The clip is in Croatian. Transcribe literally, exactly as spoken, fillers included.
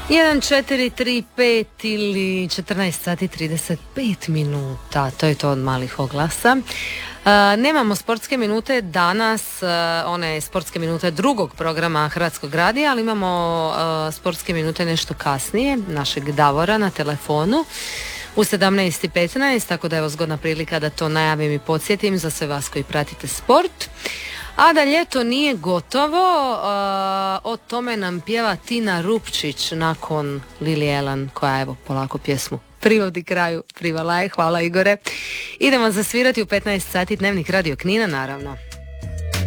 jedan, četiri, tri, pet ili četrnaest sati trideset pet minuta, to je to od malih oglasa. Uh, nemamo sportske minute danas, uh, one sportske minute drugog programa Hrvatskog radija, ali imamo uh, sportske minute nešto kasnije, našeg Davora na telefonu u sedamnaest i petnaest, tako da je zgodna prilika da to najavim i podsjetim za sve vas koji pratite sport. A da ljeto nije gotovo, uh, o tome nam pjeva Tina Rupčić nakon Lili Alan, koja evo polako pjesmu privodi kraju. Privala je, hvala Igore. Idemo zasvirati u petnaest sati Dnevnik Radio Knina, naravno.